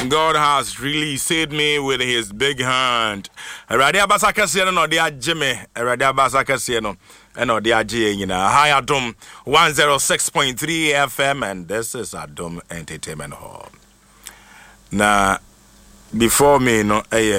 God has really saved me with his big hand. Radia Basaka Sieno, dear Jimmy, Radia Basaka Sieno, and dear J. Hi, Adom 106.3 FM, and this is Adom Entertainment Hall. Now, before me, no,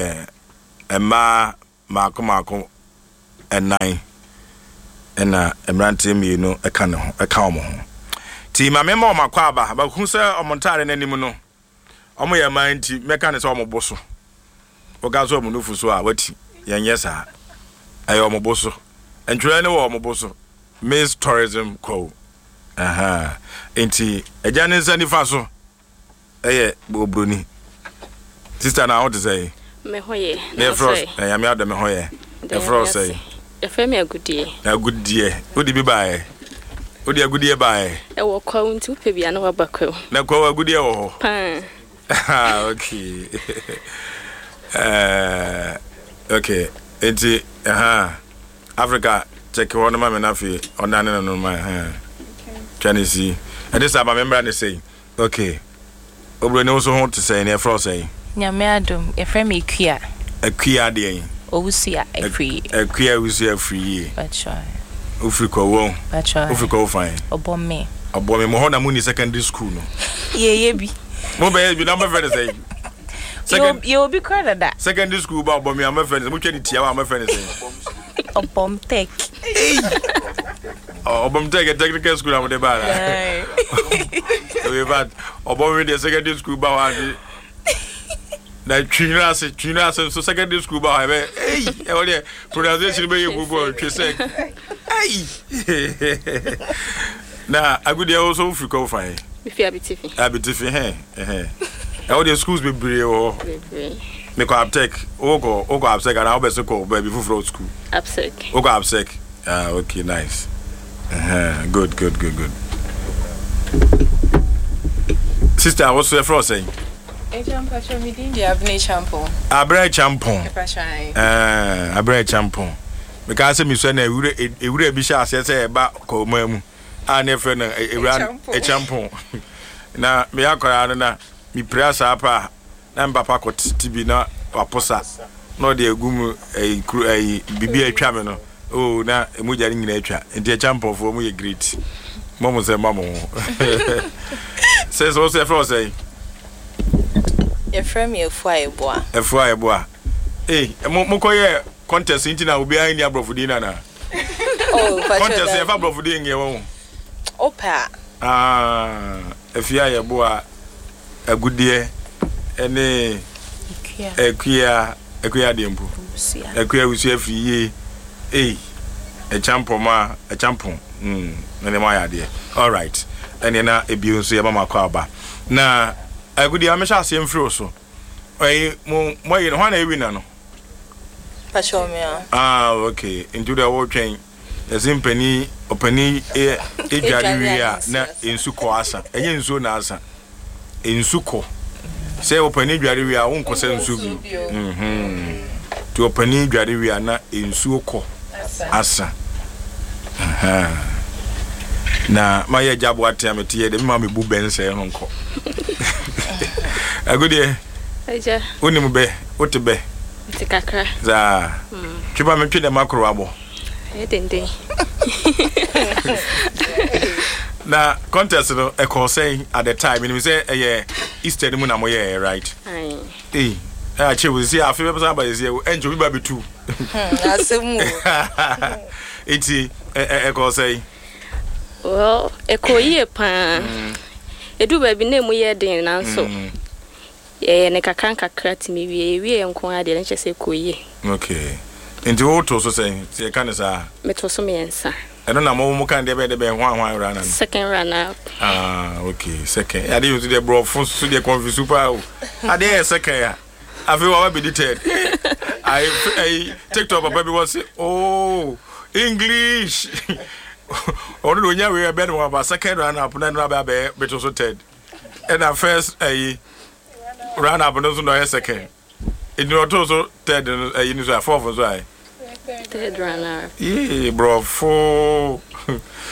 Marco, and nine, and Emrantim, you know, a calm. Ti ma memo makwaba ba hu se omontare nanim no omo ye man ti meka ne se omo boso oga so omo nufu so a wati yenye sa ayi omo boso entwere ne wo omo boso Miss Tourism Co enti eja ne nsa nifa so obroni sister na what to say me hoye na frost ya me adome hoye e frost say e fe me agudie odi bi bae odi agudie bae e wo kwa nti pe bia na wabakwa na kwa agudie wo pan okay okay enti Africa check one man na fi onane no ma Tennessee and this am member na say okay obro ne so ho to say na fro say nyame adom e frɛ me akua de owusia free akua wusia free that's right Ufriko wo. Ufriko fine. Obome mo ho na mu ni secondary school no. Ye bi. Mo be bi na ma friend say. Second you be credit that. Secondary school ba obome am friend mo twa ni tia wa am friend say. Obom tech. Obom tech technical school am de ba la. So we bad obom the secondary school ba wa di. Na twina so secondary school ba ha be e o de pronunciation be you go twe say na agudi also Africa fine if you abitifi e o the schools be brave o me ko aptech o go apsec and obeso ko baby full school apsec o go apsec okay nice good sister what's your first saying Abray champon. Abray champon. Because me say na ewure bi sha ase say ba ko mamu. Ane fe na a champon. Na me akora na mi prasa apa na mbapa ko tibi na waposa. No de egum bibi atwa me no. Oh na emuja ni nyina atwa. Enti champon fo mu ye great. Momo say mamo. Says also for say your friend Efua Eboa. Mo koye contest inti na obi ani abrofudi na. Oh, contest e fa abrofudi nge wo. Opa. Efia Eboa agudie ene ekua dempo. Ekua usu afiye. E champon. Na ne ma ya de. All right. Ene na ebi nso ye mama kwa aba. Na agudi amesha asem free so mo ye no na ewi na no pachomia okay into the whole train yazim pani opani edware wi a na ensuko asa enye nsuo na asa ensuko say opani edware wi a wonko se nsuo bi to opani edware wi a na ensuo ko asa na maye jabo atemete ye de ma me bu bense honko agudie aja unimu be otebe tikakra za twiba me twede makro abo dende na contest no e call say at the time me say Easter mu na mo ye right ache we see afi be person ba say enjo bi ba betu asemu iti e call say well ekoye pa edu ba bi na mu ye den na so ne kakra timi wie enko ade na chese koye okay enti wo to so say se kan sa meto so me ensa eno na mo kan de be hwan rana second runner okay second ade you to the bro fun so de confuse super ade second ya afi wa be detailed I TikTok papa be was say oh English or do nya we be no ba second runner up na no ba be beto so third and at first run up no so no second it no to so third you so fourth so third runner bro four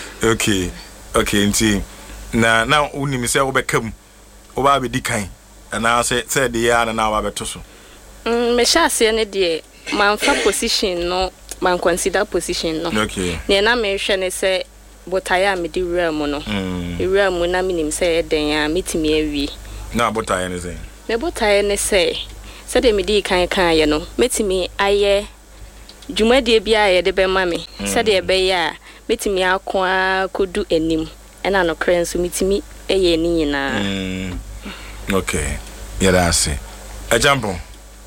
okay nti na uni mi say wo be kam wo ba be di kan And I said the year and now I better so. Me shall say any day, man for position no, man consider position no. Okay. Nena me shall say, but I am the realm no. The realm when I mean him say, then I meet me every. No, but I anything. Me but I any say, said me di can you know, meet me aye. Juma de bia de be mami. Said e be ya, meet me akwa could do enim. And I no crane so meet me a ni na. Okay. Yeah, that's it. A jump on.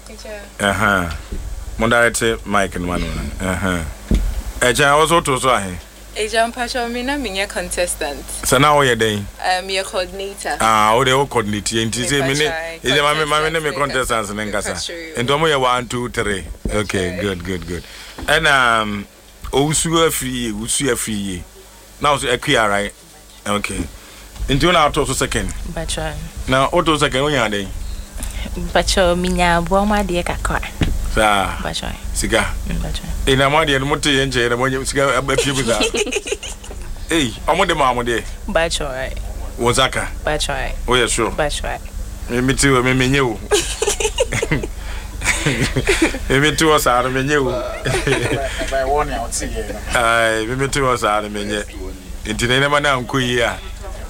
Moderate Mike and one. A jam was also so I. A jump patch me na me contestant. So now you're day. Me a coordinator. Oh, they all coordinate. And is a minute. Is my name contestants and Engasa. And Domo 1, 2, 3. Okay, good. And Usu free. Now a clear right. Okay. Into an auto second. Bacha. Now auto second when you're day. Bacha minya boma de kakwa. Sa. Bacha. Siga. Bacha. In a money and motor engine and when you cigar a bit with that. Hey, I'm on the mamma day. Bacha. Wazaka. Bacha. Oh, yeah, sure. Bacha. Me too, me you. Me too was out of me you. By 1 hour, see you. Me too was out of me yet. Into the name now, Kuya.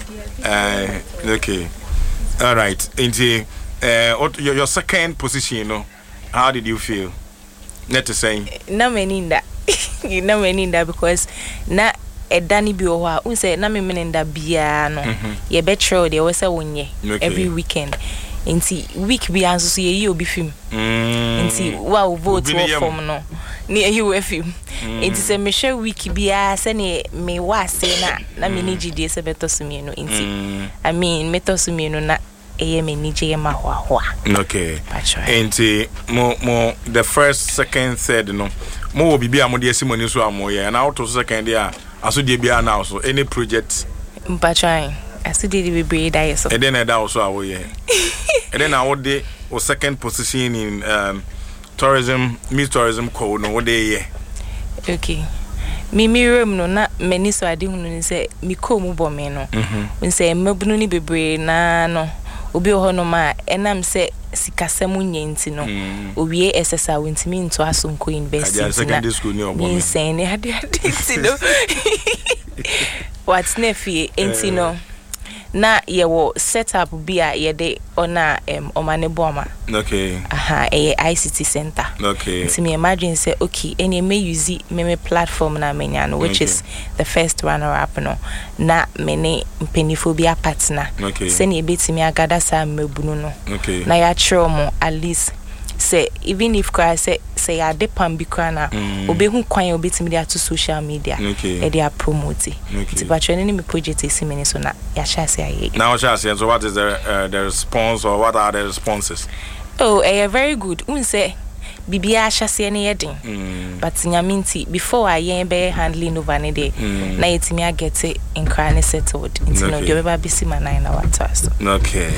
Okay. All right. Into your second position, you know, how did you feel? Not to say. No meninda. You know meninda because na a Danny Biowa who said na me meninda biano. Ye betro there was a one every weekend. Inti week be answer see you be film. Inti wow vote for no. Near you a film. It is a Michelle wiki be sene me was say na me need you se beto sumino inti. I mean metosumino na me nije mahwa. Okay. Inti mo the first, second, third no. Mo bibi amode simoni so amoye and out of second there aso de bia now so any project. Mpatran. Aso de be breed die so. And then that also awoye. And then I would the second position in tourism, Miss Tourism code no day. Okay. Me room no na many so ade hunu say me ko mu bo me no. We say mabunu ni bebre na no. Obi ho no ma enam say sikasem nyenti no. Owie SSA wintimi into Asonko University na. Secondary school ni obo me. Say ne ade no. What's nefi enti no. Na yewo setup bia yede ona omane boma. Okay. ICT center. Okay. Nti me imagine say okay, any me use me platform na menya no which is the first runner up no. Na mene mpeniphobia partner. Okay. Say ne betimi agada sa mabunu no. Okay. Na ya chromo at least say even if cry say ya depam bi kra na obehu kwan obetimi dia to social media e dia promote ti ba training me project esi meni so na ya sha say aye now sha say so what is the response or what are the responses? Oh very good un say bibia sha say ne yedin but nyaminti before I be handling over ne dey na yetimi agete in cry ne settled into no dey be bisi manai na what so okay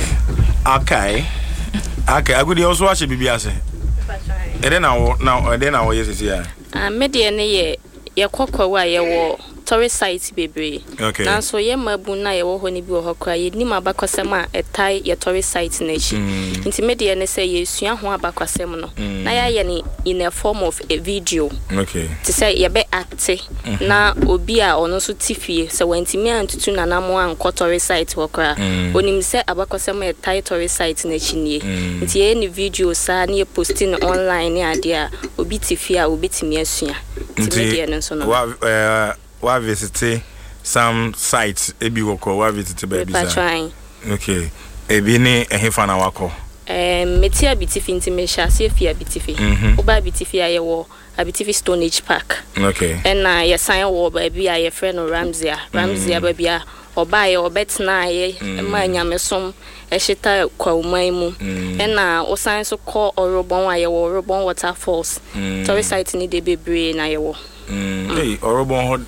I could also watch BBS. And then now, yes, yeah. Media ne ye kokwa ye wo tourist site bebre. Okay. Na so ye mabuna ye wo honi bi wo hokra ye ni mabakosem a etai ye tourist site na chi. Nti media ne say ye sua ho abakosem no. Na ya ye ni in a form of a video. Okay. To say ye be acte na obi a ono so tifie se wantimi antutu nanamo anko tourist site hokra. Onim se abakosem etai tourist site na chi nie. Nti ye ni video sa na ye posting online ni ade a obi tifie a obi timi asua. Nti media ne so no. Wa visit some sites ebi woko wa visit baby sa. Okay. Ebi ni ehefa na wako. Metia bitifi nti me hyase fia bitifi. Oba bitifi aye wo abitifi Stone Age Park. Okay. And na ye sign wo ba bi aye friend Ramsey ba bia oba ye obetna aye ma nyamesom ehita kwauman mu. And na o sign so call Orobon aye wo Orobon Waterfalls. Tourist site ni de bebre na ye wo. Hey, Orobon.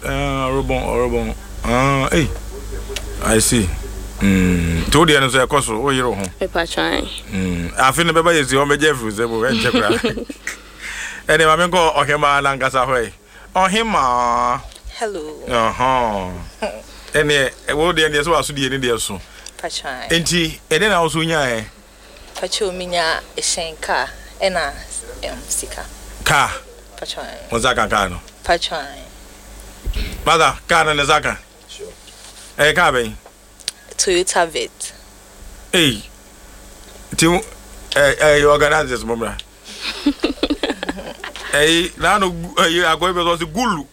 Hey, I see. Told you answer question. Oh, you're home. Paper trying. I feel the baby is your Jeffrey. And I'm going to okay, man, Lancasa way. Oh, him, hello. And what the end is was the end so. Pachai. And then I was Pacho minya eshen car ena sika. Car. Pacho. Ozaka car no. Pacho. Mother, car na zaka. Sure. Car ben. Toyota Vet. Hey. Tim you organize this mumra. Hey, now no you are going to gulu.